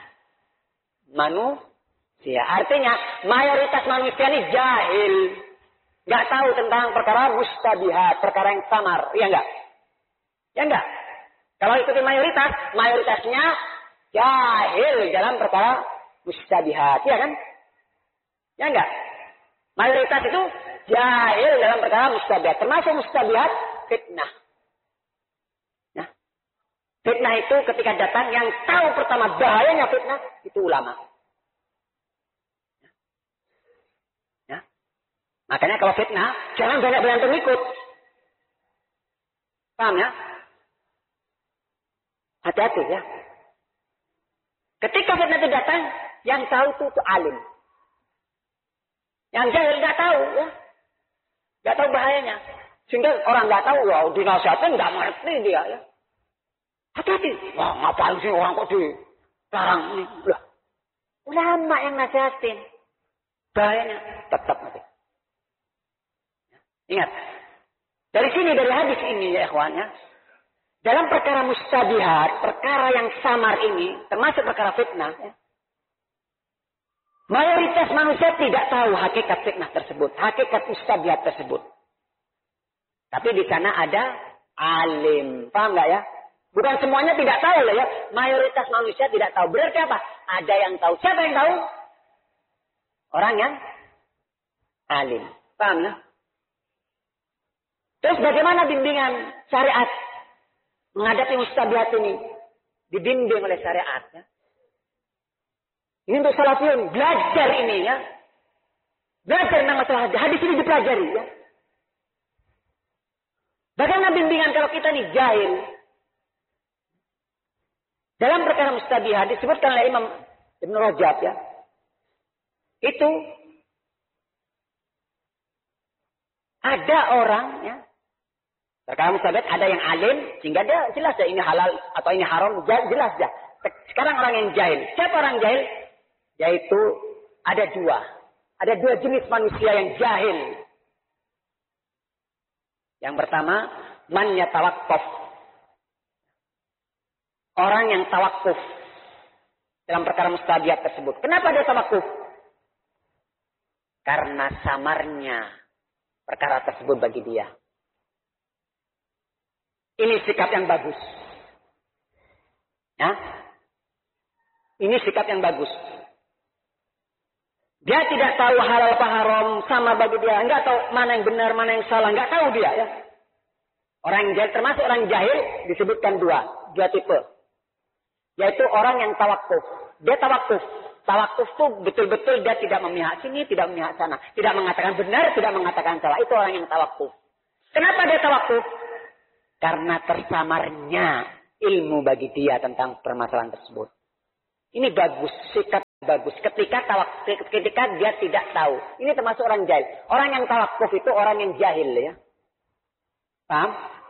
manusia. Artinya mayoritas manusia ini jahil. Nggak tahu tentang perkara mustabihat, perkara yang samar, iya enggak? Ya enggak? Kalau ikuti mayoritas, mayoritasnya jahil dalam perkara mustabihat, iya kan? Ya enggak? Mayoritas itu jahil dalam perkara mustabihat, termasuk mustabihat fitnah. Nah, fitnah itu ketika datang yang tahu pertama bahayanya fitnah itu ulama. Makanya kalau fitnah, jangan banyak pengikut. Paham ya? Hati-hati ya. Ketika fitnah itu datang, yang tahu itu alim. Yang jahil nggak tahu ya. Nggak tahu bahayanya. Sehingga orang nggak tahu, ya dinasihatin nggak ngerti dia ya. Hati-hati. Wah, ngapain sih orang kok dilarang ini? Lah, ulama yang nasihatin. Bahayanya tetap nanti. Ingat, dari sini, dari hadis ini ya ikhwannya, dalam perkara mustabihat, perkara yang samar ini, termasuk perkara fitnah, ya, mayoritas manusia tidak tahu hakikat fitnah tersebut, hakikat mustabihat tersebut. Tapi di sana ada alim, paham nggak ya? Bukan semuanya tidak tahu lah ya, mayoritas manusia tidak tahu. Berarti apa? Ada yang tahu. Siapa yang tahu? Orang yang alim, paham ya? Terus bagaimana bimbingan syariat menghadapi mustabihat ini? Dibimbing oleh syariat. Ya. Ini untuk salafiyun. Belajar ini ya. Belajar tentang masalah hadis ini dipelajari ya. Bagaimana bimbingan kalau kita ini jahil? Dalam perkara mustabihat disebutkan oleh Imam Ibn Rajab ya. Itu ada orang ya. Perkara mustabihat ada yang alim sehingga dia jelas ya ini halal atau ini haram jelas ya. Sekarang orang yang jahil. Siapa orang jahil? Yaitu ada dua. Ada dua jenis manusia yang jahil. Yang pertama, man yatawaqqaf. Orang yang tawakuf dalam perkara mustabihat tersebut. Kenapa dia tawakuf? Karena samarnya perkara tersebut bagi dia. Ini sikap yang bagus. Ya. Ini sikap yang bagus. Dia tidak tahu halal apa haram, sama bagi dia. Enggak tahu mana yang benar, mana yang salah. Enggak tahu dia ya. Orang yang jahil, termasuk orang jahil, disebutkan dua tipe. Yaitu orang yang tawakuf. Dia tawakuf. Tawakuf itu betul-betul dia tidak memihak sini, tidak memihak sana. Tidak mengatakan benar, tidak mengatakan salah. Itu orang yang tawakuf. Kenapa dia tawakuf? Karena tersamarnya ilmu bagi dia tentang permasalahan tersebut. Ini bagus, sikap bagus. Ketika dia tidak tahu. Ini termasuk orang jahil. Orang yang tawakuf itu orang yang jahil ya. Paham?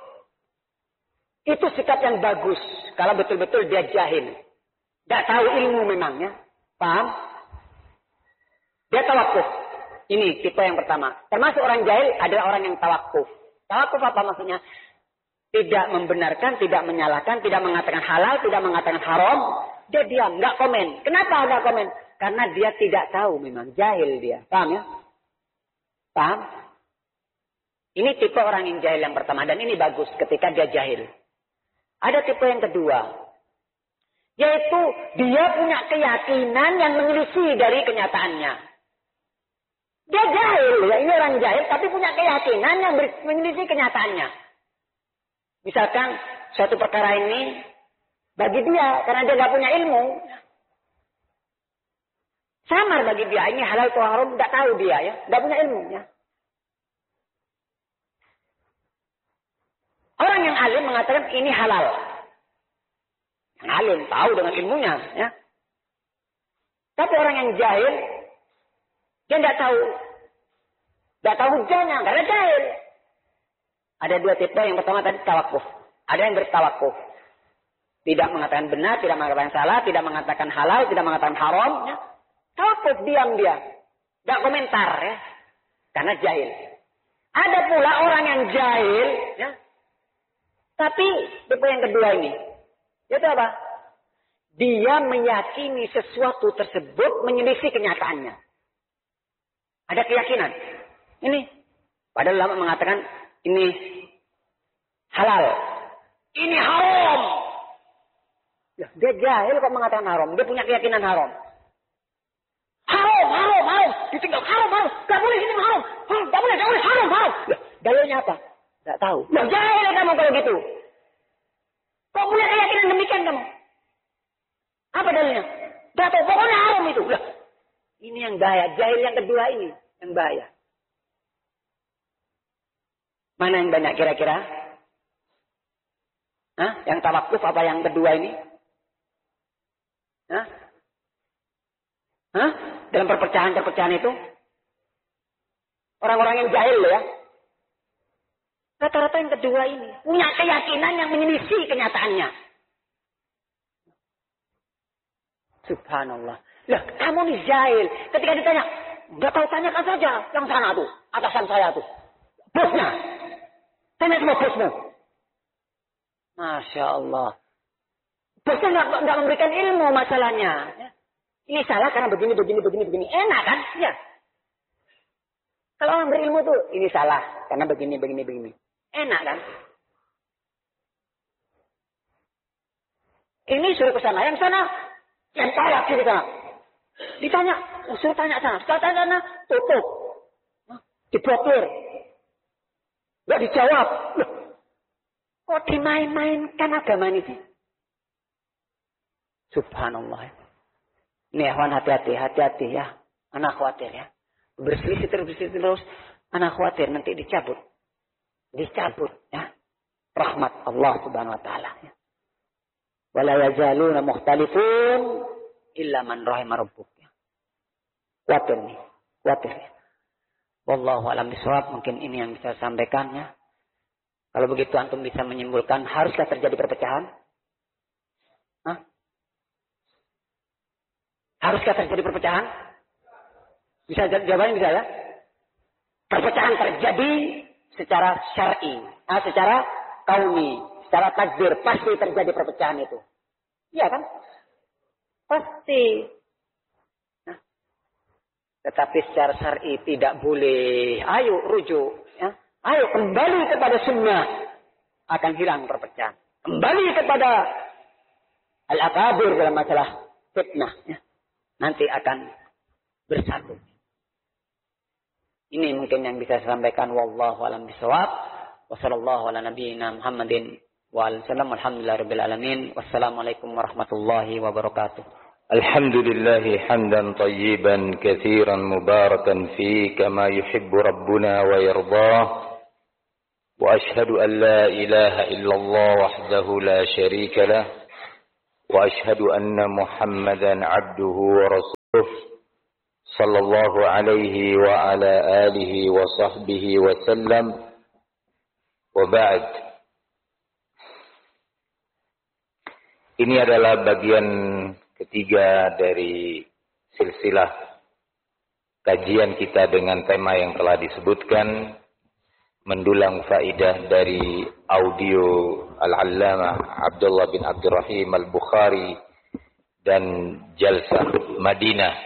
Itu sikap yang bagus. Kalau betul-betul dia jahil. Tidak tahu ilmu memangnya. Paham? Dia tawakuf. Ini tipe yang pertama. Termasuk orang jahil adalah orang yang tawakuf. Tawakuf apa maksudnya? Tidak membenarkan, tidak menyalahkan, tidak mengatakan halal, tidak mengatakan haram. Dia diam, nggak komen. Kenapa nggak komen? Karena dia tidak tahu memang. Jahil dia. Paham ya? Paham? Ini tipe orang yang jahil yang pertama. Dan ini bagus ketika dia jahil. Ada tipe yang kedua. Yaitu dia punya keyakinan yang menyelisih dari kenyataannya. Dia jahil. Ya, ini orang jahil tapi punya keyakinan yang menyelisih kenyataannya. Misalkan suatu perkara ini bagi dia, karena dia nggak punya ilmu, samar bagi dia. Ini halal atau haram, nggak tahu dia ya, nggak punya ilmu ya. Orang yang alim mengatakan ini halal. Yang alim tahu dengan ilmunya ya. Tapi orang yang jahil, dia nggak tahu hujahnya, karena jahil. Ada dua tipe. Yang pertama tadi tawakuf. Ada yang bertawakuf. Tidak mengatakan benar, tidak mengatakan salah, tidak mengatakan halal, tidak mengatakan haram. Ya. Tawakuf, diam dia. Tidak komentar ya. Karena jahil. Ada pula orang yang jahil. Ya. Tapi tipe yang kedua ini. Itu apa? Dia meyakini sesuatu tersebut menyelisih kenyataannya. Ada keyakinan. Ini. Padahal ulama mengatakan ini halal. Ini haram. Ya, dia jahil kok mengatakan haram. Dia punya keyakinan haram. Haram. Ditinggal haram. Gak boleh ini haram. Gak boleh, haram. Ya, dalilnya apa? Gak tahu. Nah, jahil kamu kalau gitu. Kok punya keyakinan demikian kamu? Apa dalilnya? Gak tahu, pokoknya haram itu. Lah, ini yang bahaya. Jahil yang kedua ini yang bahaya. Mana yang banyak kira-kira? Hah? Yang tawakuf apa yang kedua ini? Hah? Dalam perpecahan itu? Orang-orang yang jahil ya. Rata-rata yang kedua ini. Punya keyakinan yang menyelisih kenyataannya. Subhanallah. Lah, kamu nih jahil. Ketika ditanya, nggak tahu, tanyakan saja yang sana tuh. Atasan saya tuh. Bosnya. Tanya sama bosmu. Masya Allah. Bosnya nggak memberikan ilmu masalahnya. Ya. Ini salah karena begini. Enak kan? Ya. Kalau orang berilmu tuh, ini salah karena begini. Enak kan? Ini suruh ke sana, yang sana lempar lagi ke sana. Ditanya, suruh tanya sana. Setelah tanya sana, tutup. Diblokir. Nggak dijawab. Loh, kok dimain-mainkan agama ini sih? Subhanallah. Ini Ikhwan, hati-hati ya. Anak khawatir ya. Berselisih terus. Anak khawatir nanti dicabut ya. Rahmat Allah Subhanahu wa taala ya. Wala yazaluna mukhtalifun illa man rahima rabbuk. Khawatir ya. Wallahu a'lam bishawab. Mungkin ini yang bisa saya sampaikan ya. Kalau begitu antum bisa menyimpulkan, haruskah terjadi perpecahan? Hah? Haruskah terjadi perpecahan? Bisa jawabannya bisa ya? Perpecahan terjadi secara syar'i, secara kauni, secara takdir, pasti terjadi perpecahan itu. Iya kan? Pasti. Nah, tetapi secara syar'i tidak boleh. Ayo rujuk, ya. Ayo kembali kepada sunnah, akan hilang perpecahan. Kembali kepada al-akabir dalam masalah fitnah, ya. Nanti akan bersatu. Ini mungkin yang bisa saya sampaikan. Wallahu a'lam bishawab. Wassallallahu ala nabiyyina Muhammadin wa alihi wasallam. Alhamdulillahirabbil alamin. Wassalamualaikum warahmatullahi wabarakatuh. Alhamdulillahi hamdan tayyiban katsiran mubarakan fi kama yuhibbu rabbuna wa yardah. Wa ashhadu an la ilaha illallah wahdahu la syarika lah. وأشهد أن محمدا عبده ورسوله صلى الله عليه وعلى آله وصحبه وسلم وبعد. Ini adalah bagian ketiga dari silsilah kajian kita dengan tema yang telah disebutkan, mendulang faidah dari audio Al-Allamah Abdullah bin Abdurrahim Al-Bukhari dan Jalsah Madinah.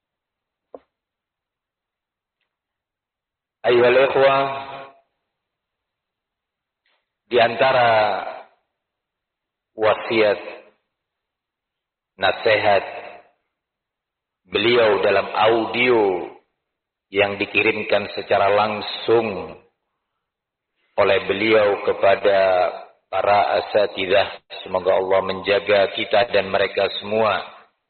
Ayyuhal ikhwah, di antara wasiat nasihat beliau dalam audio yang dikirimkan secara langsung oleh beliau kepada para asatidzah, semoga Allah menjaga kita dan mereka semua,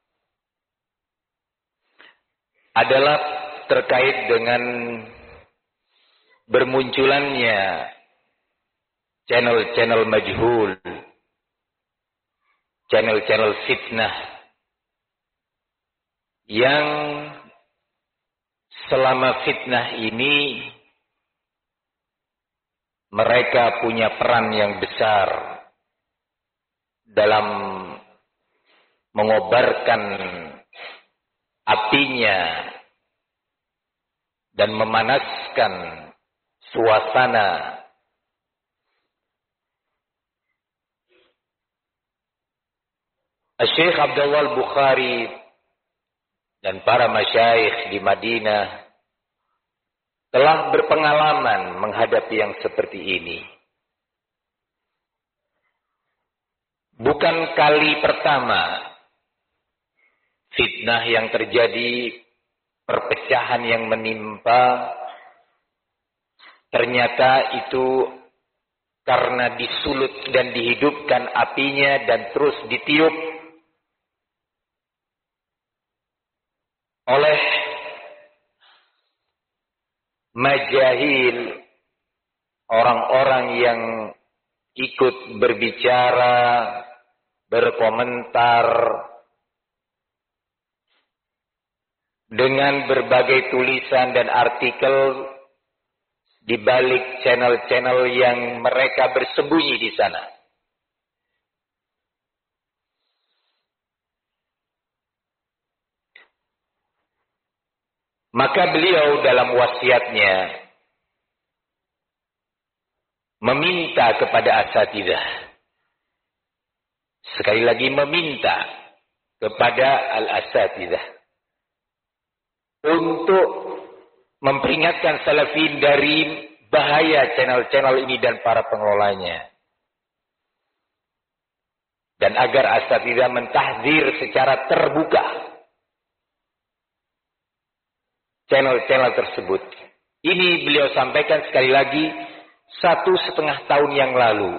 adalah terkait dengan bermunculannya channel-channel majhul, channel-channel fitnah yang selama fitnah ini mereka punya peran yang besar dalam mengobarkan apinya dan memanaskan suasana Syekh Abdullah Al-Bukhari dan para masyayikh di Madinah telah berpengalaman menghadapi yang seperti ini. Bukan kali pertama fitnah yang terjadi, perpecahan yang menimpa, ternyata itu karena disulut dan dihidupkan apinya dan terus ditiup oleh majahil, orang-orang yang ikut berbicara, berkomentar dengan berbagai tulisan dan artikel di balik channel-channel yang mereka bersembunyi di sana. Maka beliau dalam wasiatnya meminta kepada asatidzah, sekali lagi meminta kepada al-asatidzah untuk memperingatkan salafin dari bahaya channel-channel ini dan para pengelolanya. Dan agar asatidzah mentahdzir secara terbuka channel-channel tersebut. Ini beliau sampaikan sekali lagi 1,5 tahun yang lalu.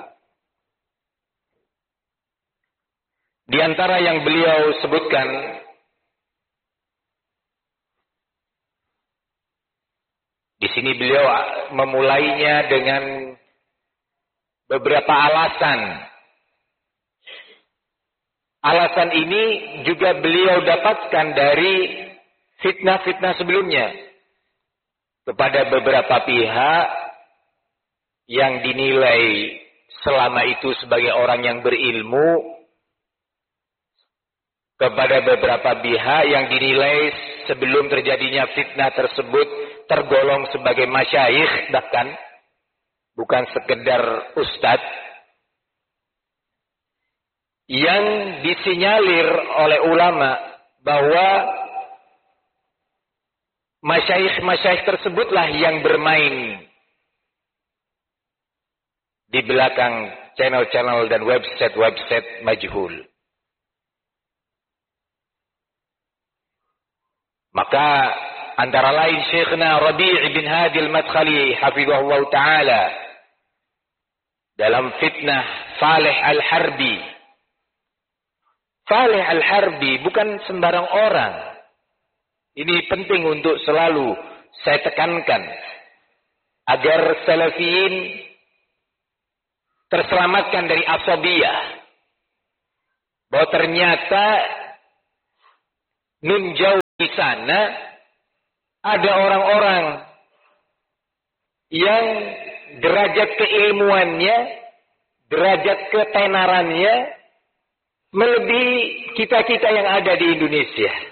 Di antara yang beliau sebutkan, di sini beliau memulainya dengan beberapa alasan. Alasan ini juga beliau dapatkan dari fitnah-fitnah sebelumnya kepada beberapa pihak yang dinilai selama itu sebagai orang yang berilmu, kepada beberapa pihak yang dinilai sebelum terjadinya fitnah tersebut tergolong sebagai masyayikh, bahkan bukan sekedar ustadz, yang disinyalir oleh ulama bahwa masyayikh tersebutlah yang bermain di belakang channel-channel dan website-website majhul. Maka antara lain Syekhna Rabi' bin Hadi Al-Madkhali hafizahullah ta'ala dalam fitnah Saleh Al-Harbi. Saleh Al-Harbi bukan sembarang orang. Ini penting untuk selalu saya tekankan agar salafiyin terselamatkan dari asabiyah, bahwa ternyata nun jauh di sana ada orang-orang yang derajat keilmuannya, derajat ketenarannya melebihi kita-kita yang ada di Indonesia.